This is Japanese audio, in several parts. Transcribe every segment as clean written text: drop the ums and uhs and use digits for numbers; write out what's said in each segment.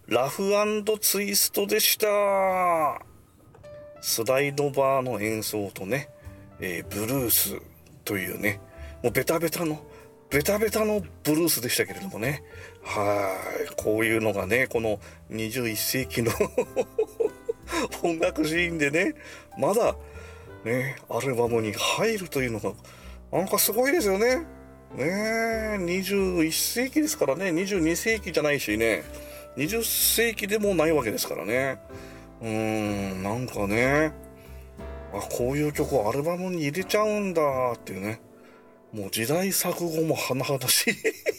ラフ&ツイストでした。スライドバーの演奏とね、ブルースというね、もうベタベタのブルースでしたけれどもね。こういうのがね、この21世紀の音楽シーンでね、まだね、アルバムに入るというのが、なんかすごいですよね。ねえ、21世紀ですからね、22世紀じゃないしね、20世紀でもないわけですからね。なんかね、こういう曲をアルバムに入れちゃうんだっていうね、もう時代錯誤も甚だしい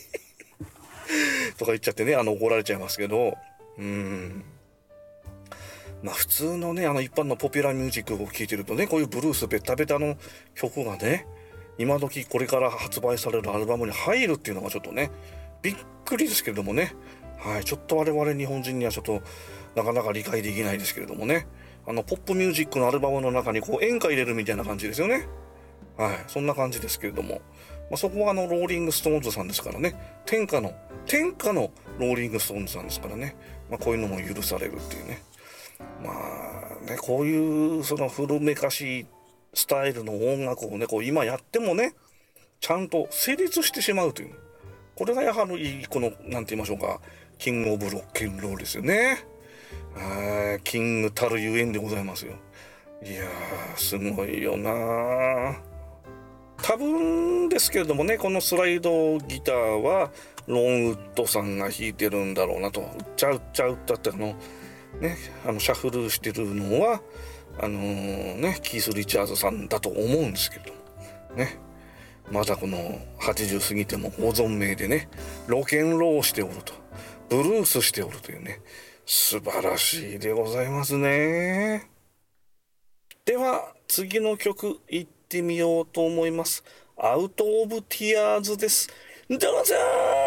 とか言っちゃってね、怒られちゃいますけど、普通のね、一般のポピュラーミュージックを聴いてるとね、こういうブルースベタベタの曲がね、今時これから発売されるアルバムに入るっていうのがちょっとね、びっくりですけれどもね。ちょっと我々日本人にはちょっとなかなか理解できないですけれどもね。ポップミュージックのアルバムの中にこう演歌入れるみたいな感じですよね。そんな感じですけれども。そこはローリングストーンズさんですからね。天下のローリングストーンズさんですからね。こういうのも許されるっていうね。こういうその古めかしいスタイルの音楽をね、こう今やってもね、ちゃんと成立してしまうという。これがやはり、この、なんて言いましょうか、キングオブロッケンロールですよね。キングたるゆえんでございますよ。いやー、すごいよな。多分ですけれどもね、このスライドギターは、ロンウッドさんが弾いてるんだろうなと。うっちゃうっちゃうったってね、シャッフルしてるのは、キース・リチャーズさんだと思うんですけど、ね。まだこの80過ぎてもご存命でね、ロケンローしておると、ブルースしておるというね、素晴らしいでございますね。では、次の曲行ってみようと思います。アウト・オブ・ティアーズです。どうぞー。